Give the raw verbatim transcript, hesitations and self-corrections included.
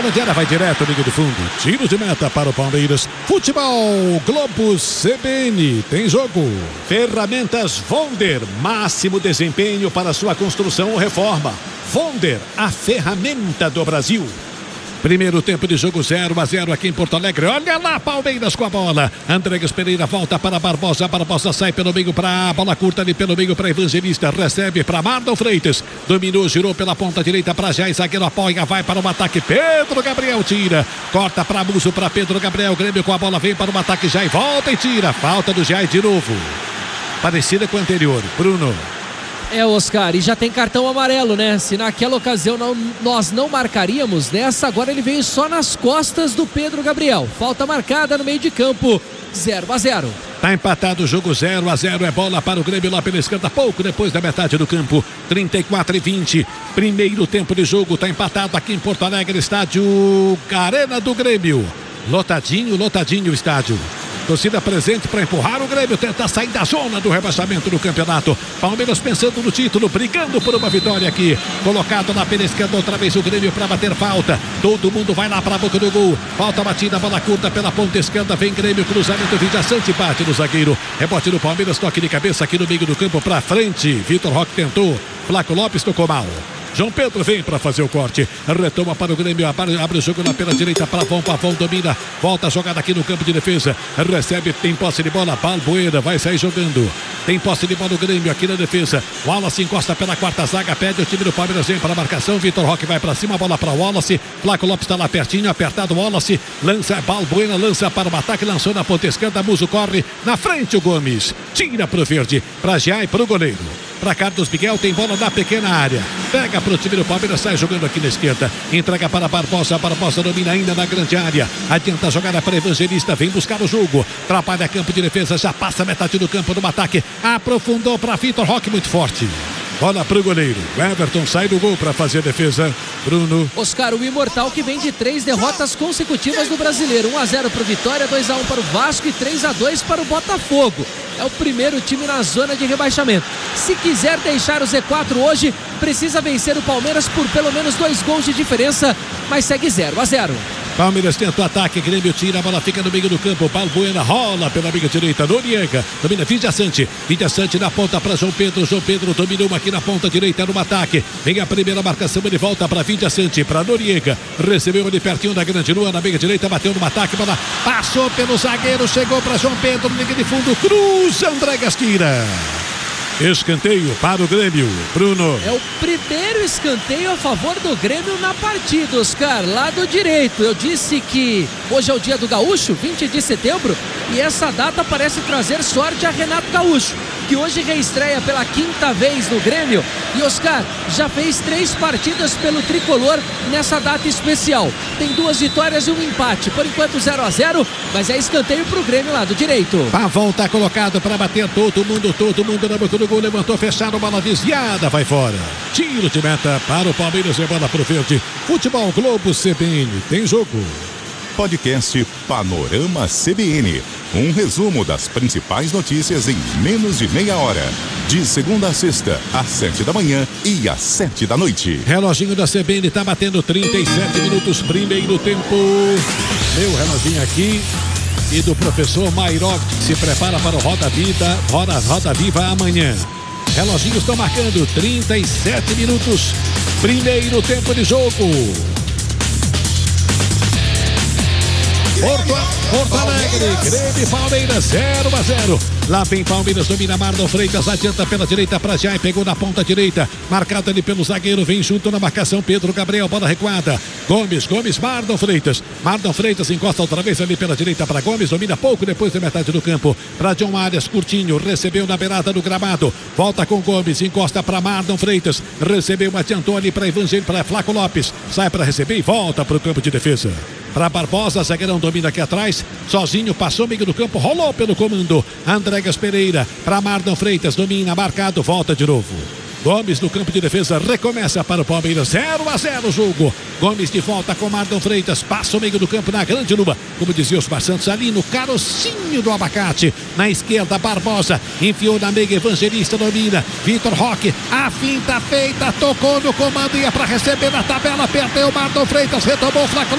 grande área, vai direto, linha de fundo. Tiro de meta para o Palmeiras. Futebol Globo C B N. Tem jogo. Ferramentas Vonder. Máximo desempenho para sua construção ou reforma. Vonder, a ferramenta do Brasil. Primeiro tempo de jogo, zero a zero aqui em Porto Alegre. Olha lá, Palmeiras com a bola. Andregas Pereira volta para Barbosa. Barbosa sai pelo meio para a bola curta ali pelo meio para Evangelista. Recebe para Marlon Freitas. Dominou, girou pela ponta direita para Jair. Zagueiro apoia, vai para o ataque. Pedro Gabriel tira. Corta para Muso, para Pedro Gabriel. Grêmio com a bola, vem para o ataque. Jair volta e tira. Falta do Jair de novo. Parecida com o anterior. Bruno. É, Oscar, e já tem cartão amarelo, né? Se naquela ocasião não, nós não marcaríamos, nessa agora ele veio só nas costas do Pedro Gabriel. Falta marcada no meio de campo, zero a zero. Tá empatado o jogo, zero a zero. É bola para o Grêmio lá pela esquerda, pouco depois da metade do campo. trinta e quatro e vinte. Primeiro tempo de jogo, tá empatado aqui em Porto Alegre, estádio Arena do Grêmio. Lotadinho, lotadinho o estádio. Torcida presente para empurrar o Grêmio, tentar sair da zona do rebaixamento do campeonato. Palmeiras pensando no título, brigando por uma vitória aqui. Colocado na pela esquerda outra vez o Grêmio para bater falta. Todo mundo vai lá para a boca do gol. Falta batida, bola curta pela ponta esquerda. Vem Grêmio, cruzamento, Vidia Sante bate no zagueiro. Rebote do Palmeiras, toque de cabeça aqui no meio do campo para frente. Vitor Roque tentou. Flaco Lopes tocou mal. João Pedro vem para fazer o corte. Retoma para o Grêmio. Abre o jogo lá pela direita. Pavão, Pavão domina. Volta a jogada aqui no campo de defesa. Recebe, tem posse de bola. Balbuena vai sair jogando. Tem posse de bola o Grêmio aqui na defesa. Wallace encosta pela quarta zaga. Pede o time do Palmeiras. Vem para a marcação. Vitor Roque vai para cima. Bola para Wallace. Flaco Lopes está lá pertinho. Apertado Wallace. Lança Balbuena. Lança para o ataque. Lançou na ponta esquerda. Muso corre. Na frente o Gomes. Tira para o verde. Para Giai, para o goleiro. Para Carlos Miguel, tem bola na pequena área. Pega para o time do Palmeiras, sai jogando aqui na esquerda. Entrega para Barbosa, Barbosa domina ainda na grande área. Adianta a jogada para Evangelista, vem buscar o jogo. Trabalha campo de defesa, já passa metade do campo no ataque. Aprofundou para Vitor Roque, muito forte. Bola para o goleiro. O Everton sai do gol para fazer a defesa. Bruno. Oscar, o imortal que vem de três derrotas consecutivas no Brasileiro. um a zero para o Vitória, dois a um para o Vasco e três a dois para o Botafogo. É o primeiro time na zona de rebaixamento. Se quiser deixar o Z quatro hoje, precisa vencer o Palmeiras por pelo menos dois gols de diferença, mas segue zero a zero. Palmeiras tenta o ataque, Grêmio tira, a bola fica no meio do campo. Balbuena rola pela amiga direita. Noriega domina Vidia Sante. Vidia Sante na ponta para João Pedro. João Pedro dominou aqui na ponta direita no ataque. Vem a primeira marcação, ele volta para Vidia Sante, para Noriega. Recebeu ele pertinho da grande lua na meia direita, bateu no ataque. Bola passou pelo zagueiro, chegou para João Pedro, liga de fundo, cruz, André Gasquira. Escanteio para o Grêmio, Bruno. É o primeiro escanteio a favor do Grêmio na partida, Oscar, lado direito. Eu disse que hoje é o dia do Gaúcho, vinte de setembro, e essa data parece trazer sorte a Renato Gaúcho, que hoje reestreia pela quinta vez no Grêmio. E Oscar já fez três partidas pelo tricolor nessa data especial. Tem duas vitórias e um empate. Por enquanto zero a zero, mas é escanteio para o Grêmio lado direito. Pavão tá colocado para bater, todo mundo, todo mundo na boca do gol, levantou, fechado, bola desviada, vai fora. Tiro de meta para o Palmeiras e bola pro verde. Futebol Globo C B N, tem jogo. Podcast Panorama C B N. Um resumo das principais notícias em menos de meia hora. De segunda a sexta, às sete da manhã e às sete da noite. Reloginho da C B N tá batendo trinta e sete minutos, primeiro tempo. Meu reloginho aqui e do professor Mairov, que se prepara para o Roda Vida, Roda, Roda Viva amanhã. Reloginhos estão marcando trinta e sete minutos, primeiro tempo de jogo. Porto, Porto Alegre, Grêmio e Palmeiras, zero a zero. Lá vem Palmeiras, domina Marlon Freitas, adianta pela direita para Jair, pegou na ponta direita, marcado ali pelo zagueiro, vem junto na marcação Pedro Gabriel, bola recuada. Gomes, Gomes, Marlon Freitas. Marlon Freitas encosta outra vez ali pela direita para Gomes, domina pouco depois da metade do campo. Para John Arias, curtinho, recebeu na beirada do gramado, volta com Gomes, encosta para Marlon Freitas, recebeu, adiantou ali para Evangelho, para Flaco Lopes, sai para receber e volta para o campo de defesa. Para Barbosa, zagueirão domina aqui atrás, sozinho, passou meio do campo, rolou pelo comando. Andregas Pereira, para Marlon Freitas, domina, marcado, volta de novo. Gomes no campo de defesa, recomeça para o Palmeiras, zero a zero o jogo. Gomes de volta com Marlon Freitas, passa o meio do campo na grande lua, como dizia os Santos, ali no carocinho do abacate. Na esquerda, Barbosa, enfiou na meia, Evangelista domina. Vitor Roque, a finta feita, tocou no comando, ia para receber na tabela, perdeu Marlon Freitas, retomou o Flaco